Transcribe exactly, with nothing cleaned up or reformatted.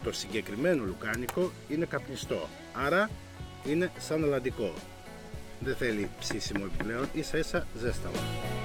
Το συγκεκριμένο λουκάνικο είναι καπνιστό, άρα είναι σαν αλλαντικό. Δεν θέλει ψήσιμο επιπλέον, ίσα ίσα ζέσταμα.